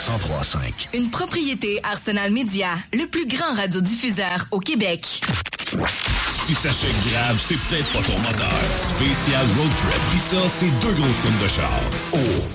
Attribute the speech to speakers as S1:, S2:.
S1: 103.5.
S2: Une propriété Arsenal Média, le plus grand radiodiffuseur au Québec.
S3: Si ça chèque grave, c'est peut-être pas ton moteur. Spécial Road Trip. Pis ça, c'est 2 grosses tonnes de char. Oh!